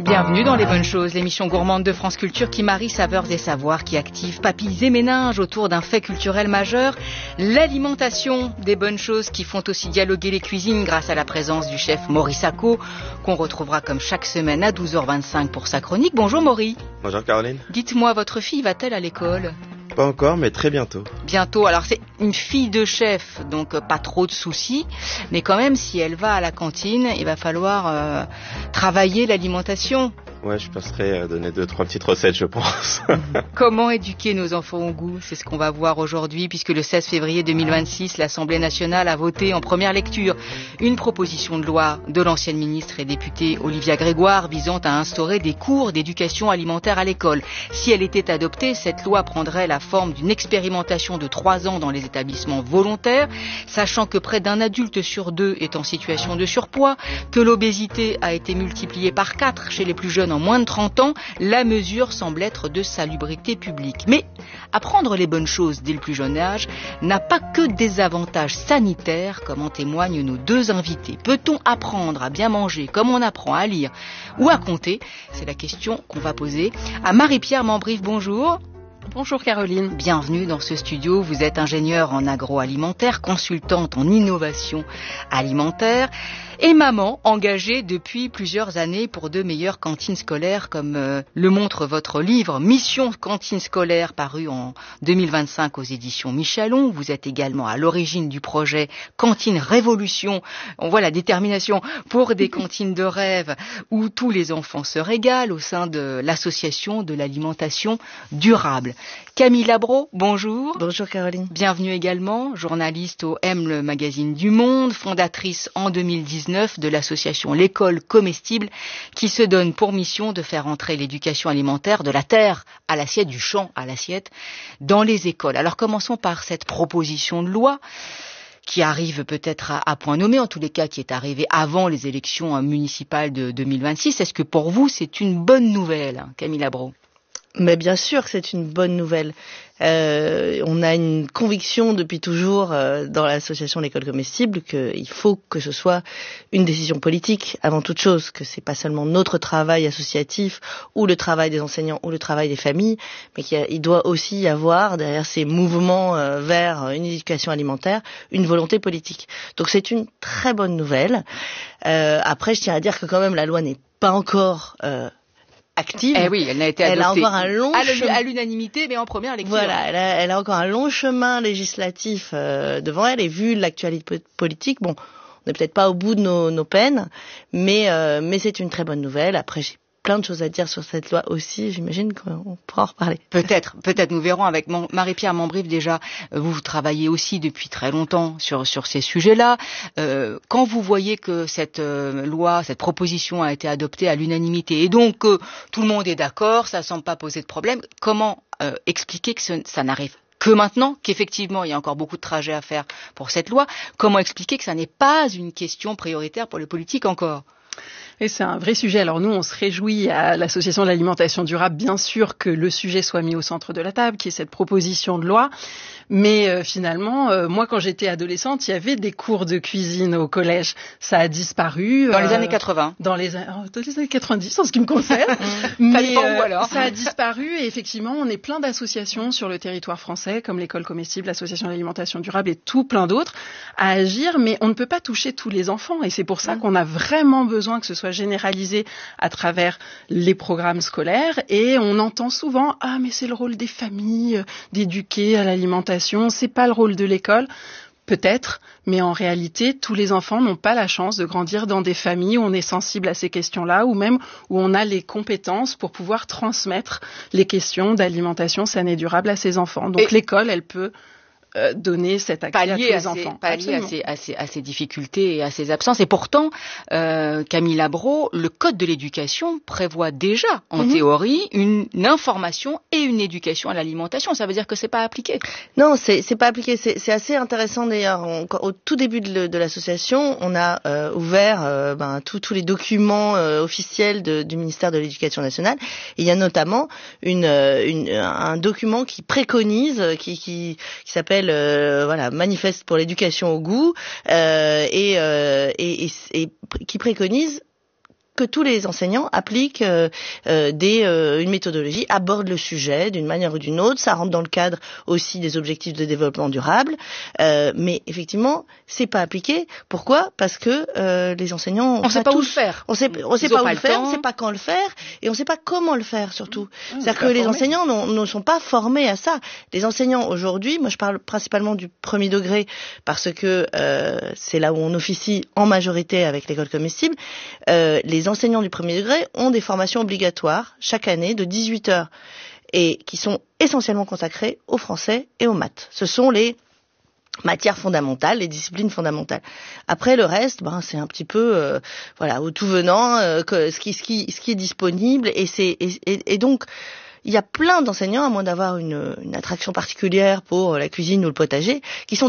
Bienvenue dans Les Bonnes Choses, l'émission gourmande de France Culture qui marie saveurs et savoirs, qui active papilles et méninges autour d'un fait culturel majeur, l'alimentation. Des bonnes choses qui font aussi dialoguer les cuisines grâce à la présence du chef Maury Sacco, qu'on retrouvera comme chaque semaine à 12h25 pour sa chronique. Bonjour Maury. Bonjour Caroline. Dites-moi, votre fille va-t-elle à l'école ? Pas encore, mais très bientôt. Bientôt, alors c'est une fille de chef, donc pas trop de soucis, mais quand même si elle va à la cantine, il va falloir travailler l'alimentation. Ouais, je passerai donner 2-3 petites recettes, je pense. Comment éduquer nos enfants au goût ? C'est ce qu'on va voir aujourd'hui, puisque le 16 février 2026, l'Assemblée nationale a voté en première lecture une proposition de loi de l'ancienne ministre et députée Olivia Grégoire visant à instaurer des cours d'éducation alimentaire à l'école. Si elle était adoptée, cette loi prendrait la forme d'une expérimentation de 3 ans dans les établissements volontaires, sachant que près d'un adulte sur 2 est en situation de surpoids, que l'obésité a été multipliée par 4 chez les plus jeunes en moins de 30 ans, la mesure semble être de salubrité publique. Mais apprendre les bonnes choses dès le plus jeune âge n'a pas que des avantages sanitaires, comme en témoignent nos 2 invités. Peut-on apprendre à bien manger comme on apprend à lire ou à compter ? C'est la question qu'on va poser à Marie-Pierre Mambrive. Bonjour. Bonjour Caroline. Bienvenue dans ce studio. Vous êtes ingénieure en agroalimentaire, consultante en innovation alimentaire et maman engagée depuis plusieurs années pour de meilleures cantines scolaires, comme le montre votre livre Mission Cantine Scolaire, paru en 2025 aux éditions Michelon. Vous êtes également à l'origine du projet Cantine Révolution. On voit la détermination pour des cantines de rêve où tous les enfants se régalent au sein de l'association de l'alimentation durable. Camille Labro, bonjour. Bonjour Caroline. Bienvenue également, journaliste au M, le magazine du Monde, fondatrice en 2019 de l'association L'école comestible qui se donne pour mission de faire entrer l'éducation alimentaire de la terre à l'assiette, du champ à l'assiette, dans les écoles. Alors commençons par cette proposition de loi qui arrive peut-être à point nommé, en tous les cas qui est arrivée avant les élections municipales de 2026. Est-ce que pour vous c'est une bonne nouvelle, Camille Labro ? Mais bien sûr que c'est une bonne nouvelle. On a une conviction depuis toujours dans l'association L'école comestible qu'il faut que ce soit une décision politique avant toute chose, que c'est pas seulement notre travail associatif ou le travail des enseignants ou le travail des familles, mais qu'il doit aussi y avoir derrière ces mouvements vers une éducation alimentaire une volonté politique. Donc c'est une très bonne nouvelle. Après, je tiens à dire que quand même la loi n'est pas encore active. Eh oui, elle n'a été adoptée. Elle a encore un long chemin à l'unanimité, mais en première lecture. Voilà, elle a encore un long chemin législatif devant elle, et vu l'actualité politique, bon, on n'est peut-être pas au bout de nos peines, mais c'est une très bonne nouvelle. Après, j'ai plein de choses à dire sur cette loi aussi, j'imagine qu'on pourra en reparler. Peut-être, nous verrons avec Marie-Pierre Mambrive déjà. Vous travaillez aussi depuis très longtemps sur ces sujets-là. Quand vous voyez que cette loi, cette proposition a été adoptée à l'unanimité et donc tout le monde est d'accord, ça ne semble pas poser de problème, comment expliquer que ça n'arrive que maintenant, qu'effectivement il y a encore beaucoup de trajets à faire pour cette loi? Comment expliquer que ça n'est pas une question prioritaire pour les politiques encore? Et c'est un vrai sujet. Alors nous, on se réjouit à l'Association de l'alimentation durable, bien sûr, que le sujet soit mis au centre de la table, qui est cette proposition de loi. Mais finalement, moi, quand j'étais adolescente, il y avait des cours de cuisine au collège. Ça a disparu. Dans les années 80. Dans les années 90, en ce qui me concerne. Mais ça a disparu et effectivement, on est plein d'associations sur le territoire français, comme l'École comestible, l'Association de l'alimentation durable et tout plein d'autres, à agir. Mais on ne peut pas toucher tous les enfants. Et c'est pour ça qu'on a vraiment besoin que ce soit généralisé à travers les programmes scolaires. Et on entend souvent « Ah, mais c'est le rôle des familles d'éduquer à l'alimentation. C'est pas le rôle de l'école. » Peut-être, mais en réalité, tous les enfants n'ont pas la chance de grandir dans des familles où on est sensible à ces questions-là, ou même où on a les compétences pour pouvoir transmettre les questions d'alimentation saine et durable à ses enfants. Donc l'école, elle peut donner cet accès à tous les enfants. Pallier à ces difficultés et à ces absences. Et pourtant, Camille Labro, le Code de l'éducation prévoit déjà, en théorie, une information et une éducation à l'alimentation. Ça veut dire que c'est pas appliqué? Non, c'est pas appliqué. C'est assez intéressant d'ailleurs. Au tout début de l'association, on a ouvert tous les documents officiels du ministère de l'Éducation nationale. Et il y a notamment un document qui préconise, qui s'appelle Manifeste pour l'éducation au goût et qui préconise que tous les enseignants appliquent une méthodologie, abordent le sujet d'une manière ou d'une autre. Ça rentre dans le cadre aussi des objectifs de développement durable, mais effectivement, c'est pas appliqué. Pourquoi ? Parce que les enseignants, on sait pas où le faire. On sait pas où le faire, on sait pas quand le faire, et on sait pas comment le faire surtout. C'est-à-dire que les enseignants ne sont pas formés à ça. Les enseignants aujourd'hui, moi je parle principalement du premier degré parce que c'est là où on officie en majorité avec l'école comestible. Les enseignants du premier degré ont des formations obligatoires chaque année de 18 heures et qui sont essentiellement consacrées au français et aux maths. Ce sont les matières fondamentales, les disciplines fondamentales. Après le reste, c'est un petit peu au tout venant, ce qui est disponible et donc il y a plein d'enseignants, à moins d'avoir une attraction particulière pour la cuisine ou le potager, qui sont